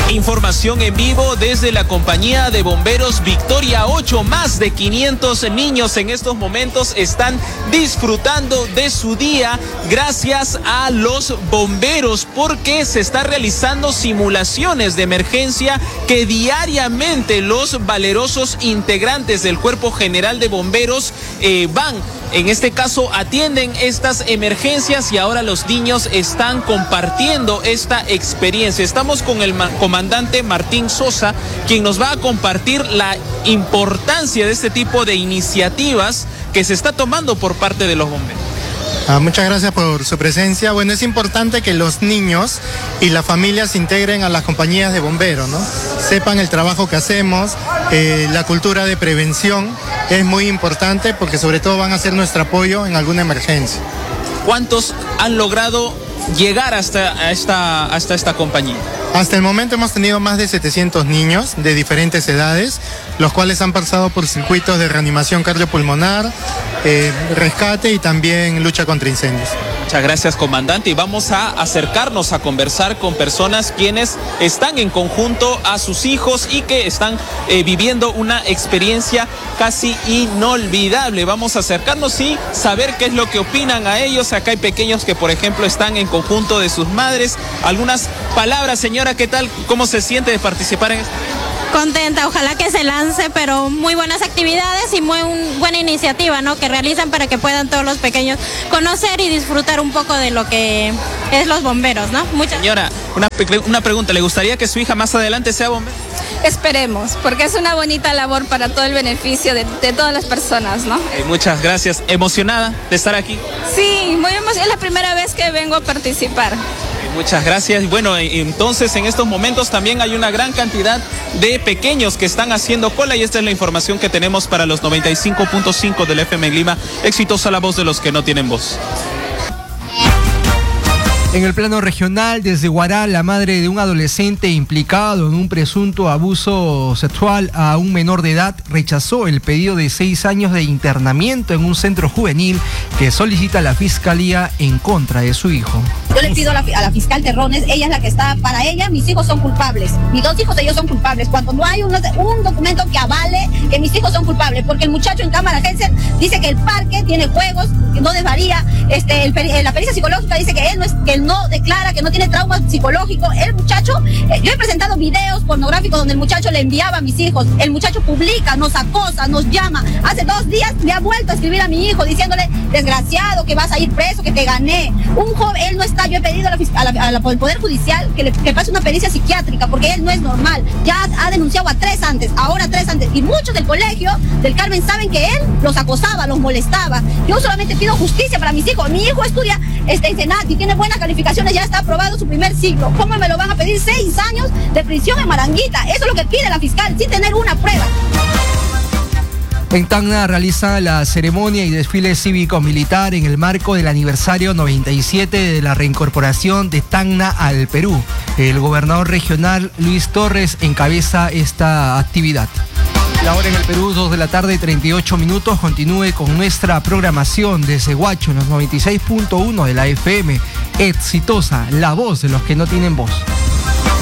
Información en vivo desde la compañía de bomberos Victoria 8. Más de 500 niños en estos momentos están disfrutando de su día gracias a los bomberos, porque se está realizando simulaciones de emergencia que diariamente los valerosos integrantes del Cuerpo General de Bomberos van. En este caso atienden estas emergencias y ahora los niños están compartiendo esta experiencia. Estamos con el comandante Martín Sosa, quien nos va a compartir la importancia de este tipo de iniciativas que se está tomando por parte de los bomberos. Muchas gracias por su presencia. Bueno, es importante que los niños y las familias se integren a las compañías de bomberos, ¿no? Sepan el trabajo que hacemos, la cultura de prevención es muy importante porque sobre todo van a ser nuestro apoyo en alguna emergencia. ¿Cuántos han logrado llegar hasta esta compañía? Hasta el momento hemos tenido más de 700 niños de diferentes edades, los cuales han pasado por circuitos de reanimación cardiopulmonar, rescate y también lucha contra incendios. Muchas gracias, comandante, y vamos a acercarnos a conversar con personas quienes están en conjunto a sus hijos y que están viviendo una experiencia casi inolvidable. Vamos a acercarnos y saber qué es lo que opinan a ellos. Acá hay pequeños que, por ejemplo, están en conjunto de sus madres. Algunas palabras, señora, ¿qué tal? ¿Cómo se siente de participar en esto? Contenta, ojalá que se lance, pero muy buenas actividades y muy buena iniciativa, ¿no? Que realizan para que puedan todos los pequeños conocer y disfrutar un poco de lo que es los bomberos, ¿no? Señora, una pregunta, ¿le gustaría que su hija más adelante sea bombero? Esperemos, porque es una bonita labor para todo el beneficio de todas las personas, ¿no? Muchas gracias. ¿Emocionada de estar aquí? Sí, muy emocionada, es la primera vez que vengo a participar. Muchas gracias. Bueno, entonces en estos momentos también hay una gran cantidad de pequeños que están haciendo cola y esta es la información que tenemos para los 95.5 del FM en Lima. Exitosa la voz de los que no tienen voz. En el plano regional, desde Huará, la madre de un adolescente implicado en un presunto abuso sexual a un menor de edad rechazó el pedido de 6 años de internamiento en un centro juvenil que solicita la fiscalía en contra de su hijo. Yo le pido a la fiscal Terrones, ella es la que está, para ella mis hijos son culpables, mis 2 hijos ellos son culpables, cuando no hay un documento que avale que mis hijos son culpables, porque el muchacho en cámara Hensel dice que el parque tiene juegos, que no desvaría, la pericia psicológica dice que él no declara que no tiene trauma psicológico. El muchacho, yo he presentado videos pornográficos donde el muchacho le enviaba a mis hijos, el muchacho publica, nos acosa, nos llama. Hace 2 días le ha vuelto a escribir a mi hijo diciéndole, desgraciado, que vas a ir preso, que te gané. Un joven, él no está, yo he pedido al Poder Judicial que pase una pericia psiquiátrica porque él no es normal. Ya ha denunciado a 3 antes, ahora 3 antes. Y muchos del colegio del Carmen saben que él los acosaba, los molestaba. Yo solamente pido justicia para mis hijos. Mi hijo estudia en Senat y tiene buenas calificaciones, ya está aprobado su primer ciclo. ¿Cómo me lo van a pedir 6 años de prisión en Maranguita? Eso es lo que pide la fiscal, sin tener una prueba. En Tacna realiza la ceremonia y desfile cívico-militar en el marco del aniversario 97 de la reincorporación de Tacna al Perú. El gobernador regional Luis Torres encabeza esta actividad. La hora en el Perú, 2 de la tarde, 38 minutos. Continúe con nuestra programación desde Huacho, en los 96.1 de la FM. Exitosa, la voz de los que no tienen voz.